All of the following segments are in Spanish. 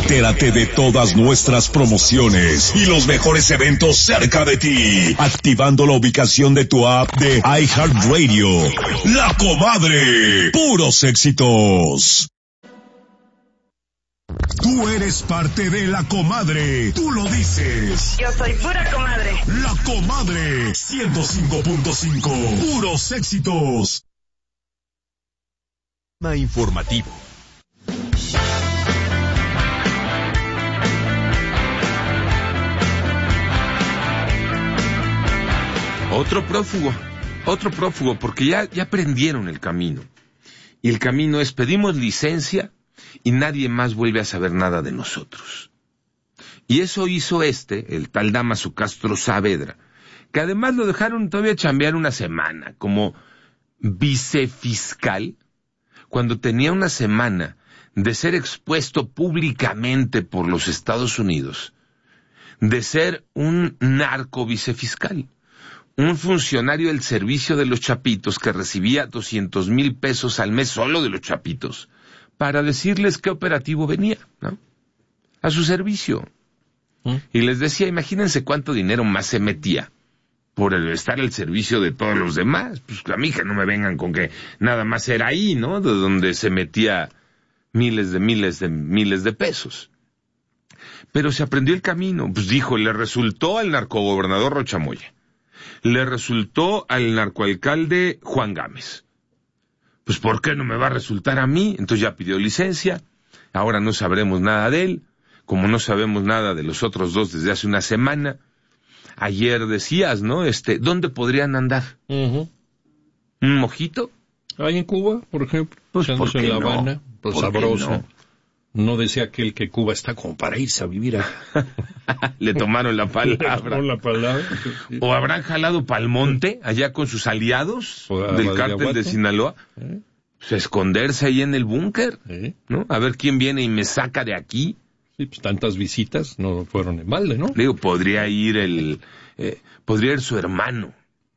Entérate de todas nuestras promociones y los mejores eventos cerca de ti, activando la ubicación de tu app de iHeartRadio. La Comadre, puros éxitos. Tú eres parte de La Comadre, tú lo dices. Yo soy pura comadre. La Comadre, 105.5, puros éxitos. Informativo. Otro prófugo, porque ya aprendieron el camino. Y el camino es: pedimos licencia y nadie más vuelve a saber nada de nosotros. Y eso hizo el tal Dámaso Castro Saavedra, que además lo dejaron todavía chambear una semana como vicefiscal, cuando tenía una semana de ser expuesto públicamente por los Estados Unidos, de ser un narco vicefiscal. Un funcionario del servicio de los Chapitos que recibía 200,000 pesos al mes solo de los Chapitos para decirles qué operativo venía, ¿no?, a su servicio. Y les decía, imagínense cuánto dinero más se metía por estar al servicio de todos los demás. Pues a mí que no me vengan con que nada más era ahí, ¿no?, de donde se metía miles de pesos. Pero se aprendió el camino. Pues dijo, le resultó al narcogobernador Rocha Moya, le resultó al narcoalcalde Juan Gámez. Pues ¿por qué no me va a resultar a mí? Entonces ya pidió licencia, ahora no sabremos nada de él, como no sabemos nada de los otros dos desde hace una semana. Ayer decías, ¿no?, ¿dónde podrían andar? ¿Un mojito? Ahí en Cuba, por ejemplo, pues ¿por en La no? Habana, pues sabroso. No decía aquel que Cuba está como para irse a vivir a... Le tomaron la palabra. Le tomaron la palabra. Sí. O habrán jalado pa'l monte, allá con sus aliados del cártel de Sinaloa, pues a esconderse ahí en el búnker, ¿no? A ver quién viene y me saca de aquí. Sí, pues tantas visitas no fueron en balde, ¿no? Digo, podría ir su hermano.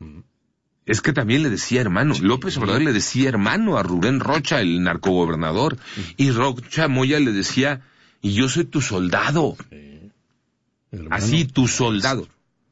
Es que también le decía hermano. Sí. López Obrador le decía hermano a Rubén Rocha, el narcogobernador. Y Rocha Moya le decía, y yo soy tu soldado. Así, tu soldado.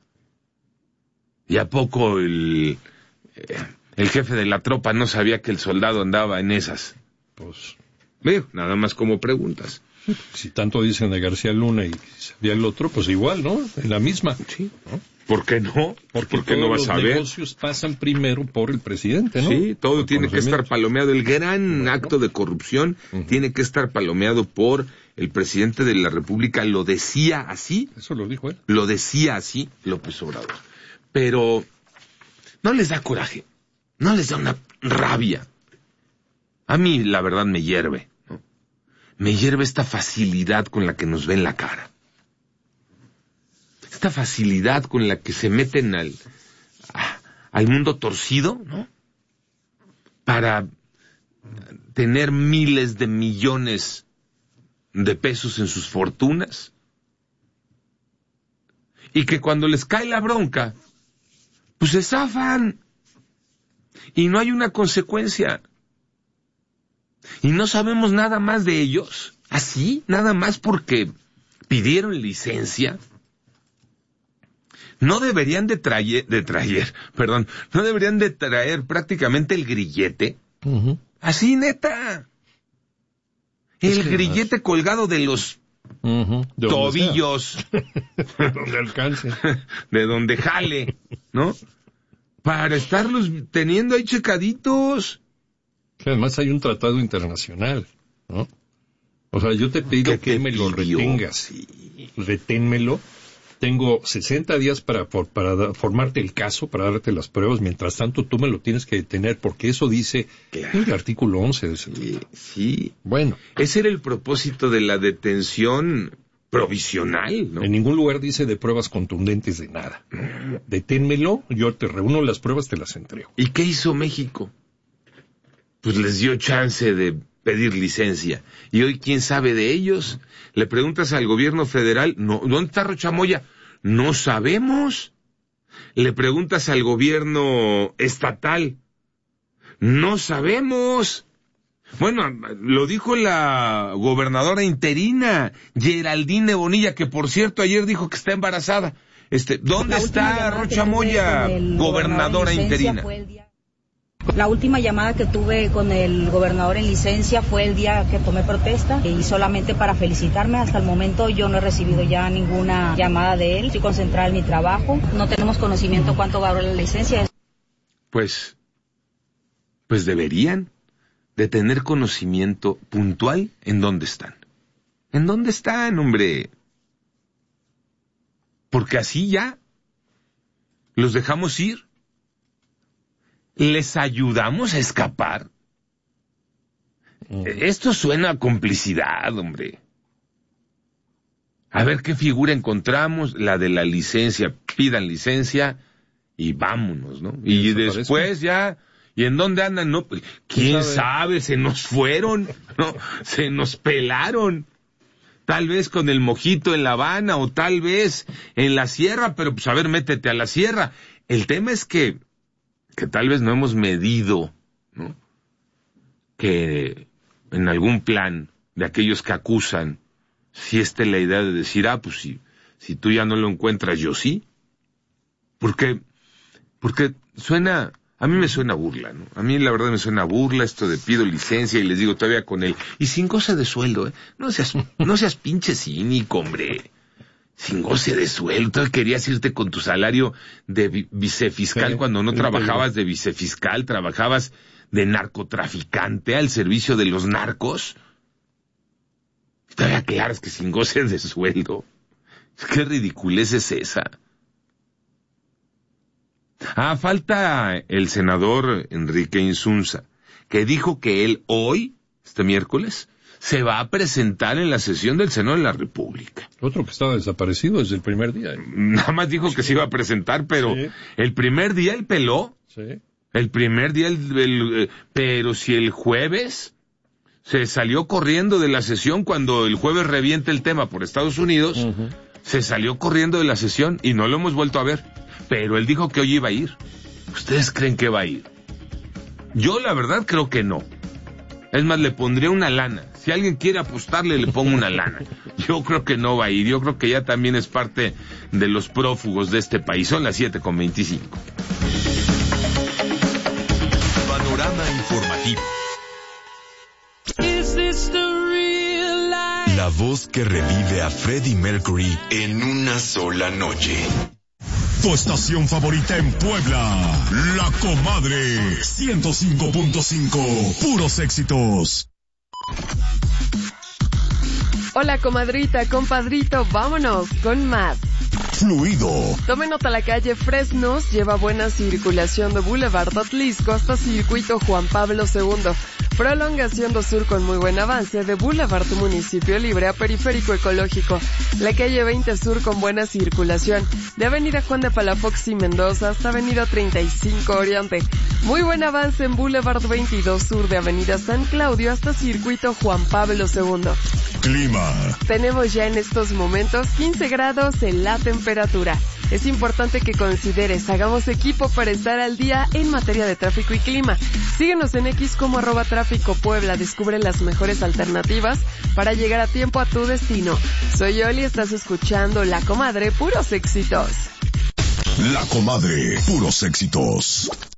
¿Y a poco el jefe de la tropa no sabía que el soldado andaba en esas? Pues... nada más como preguntas. Si tanto dicen de García Luna y sabía el otro, pues igual, ¿no? En la misma. Sí, ¿no? ¿Por qué no? Porque no vas a ver. Los negocios pasan primero por el presidente, ¿no? Sí, todo tiene que estar palomeado. El gran acto de corrupción tiene que estar palomeado por el presidente de la República. Lo decía así. Eso lo dijo él. Lo decía así López Obrador. Pero no les da coraje, no les da una rabia. A mí, la verdad, me hierve, ¿no? Me hierve esta facilidad con la que nos ven la cara. Esta facilidad con la que se meten al mundo torcido, ¿no?, para tener miles de millones de pesos en sus fortunas. Y que cuando les cae la bronca, pues se zafan. Y no hay una consecuencia. Y no sabemos nada más de ellos. Así, nada más porque pidieron licencia. No deberían de traer prácticamente el grillete. Así, neta. El grillete colgado de los tobillos. Donde alcance. De donde jale, ¿no? Para estarlos teniendo ahí checaditos. Además hay un tratado internacional, ¿no? O sea, yo te pido que me lo retengas. Sí. Reténmelo. Tengo 60 días para formarte el caso, para darte las pruebas. Mientras tanto, tú me lo tienes que detener, porque eso dice el artículo 11. Sí. Bueno. Ese era el propósito de la detención provisional, ¿no? En ningún lugar dice de pruebas contundentes de nada. Deténmelo, yo te reúno las pruebas, te las entrego. ¿Y qué hizo México? Pues les dio chance de pedir licencia. Y hoy, ¿quién sabe de ellos? Le preguntas al gobierno federal, no, ¿dónde está Rocha Moya? No sabemos. Le preguntas al gobierno estatal, no sabemos. Bueno, lo dijo la gobernadora interina, Geraldine Bonilla, que por cierto ayer dijo que está embarazada. ¿Dónde está Rocha Moya, gobernadora interina? La última llamada que tuve con el gobernador en licencia fue el día que tomé protesta y solamente para felicitarme. Hasta el momento yo no he recibido ya ninguna llamada de él. Estoy concentrada en mi trabajo. No tenemos conocimiento cuánto va a durar la licencia. Pues deberían de tener conocimiento puntual en dónde están. ¿En dónde están, hombre? Porque así ya los dejamos ir. ¿Les ayudamos a escapar? Esto suena a complicidad, hombre. A ver qué figura encontramos, la de la licencia. Pidan licencia y vámonos, ¿no? Y después ya, ¿y en dónde andan? No, ¿quién sabe? Se nos fueron, ¿no? Se nos pelaron. Tal vez con el mojito en La Habana o tal vez en la sierra, pero pues a ver, métete a la sierra. El tema es que tal vez no hemos medido, ¿no? Que en algún plan de aquellos que acusan, si esta es la idea de decir, pues si tú ya no lo encuentras, yo sí. Porque suena, a mí me suena burla, ¿no? A mí la verdad me suena burla esto de pido licencia y les digo todavía con él, y sin goce de sueldo, ¿eh? No seas pinche cínico, hombre. Sin goce de sueldo, querías irte con tu salario de vicefiscal cuando no trabajabas de vicefiscal, trabajabas de narcotraficante al servicio de los narcos. Todavía aclaras que sin goce de sueldo. ¿Qué ridiculez es esa? Falta el senador Enrique Insunza, que dijo que él hoy, este miércoles, se va a presentar en la sesión del Senado de la República. Otro que estaba desaparecido desde el primer día. Nada más dijo que se iba a presentar, pero sí. El primer día él peló. Sí. El primer día, pero si el jueves se salió corriendo de la sesión cuando el jueves revienta el tema por Estados Unidos, se salió corriendo de la sesión y no lo hemos vuelto a ver. Pero él dijo que hoy iba a ir. ¿Ustedes creen que va a ir? Yo la verdad creo que no. Es más, le pondría una lana. Si alguien quiere apostarle, le pongo una lana. Yo creo que no va a ir. Yo creo que ya también es parte de los prófugos de este país. Son las 7:25. Panorama informativo. La voz que revive a Freddie Mercury en una sola noche. Tu estación favorita en Puebla, La Comadre, 105.5, puros éxitos. Hola, comadrita, compadrito, vámonos con más. Fluido. Tome nota, la calle Fresnos lleva buena circulación de Boulevard Atlisco hasta Circuito Juan Pablo II. Prolongación do Sur con muy buen avance de Boulevard Municipio Libre a Periférico Ecológico. La calle 20 Sur con buena circulación de Avenida Juan de Palafox y Mendoza hasta Avenida 35 Oriente. Muy buen avance en Boulevard 22 Sur de Avenida San Claudio hasta Circuito Juan Pablo II. Clima. Tenemos ya en estos momentos 15 grados en la temperatura. Es importante que consideres, hagamos equipo para estar al día en materia de tráfico y clima. Síguenos en X como @Tráfico Puebla. Descubre las mejores alternativas para llegar a tiempo a tu destino. Soy Oli, estás escuchando La Comadre, puros éxitos. La Comadre, puros éxitos.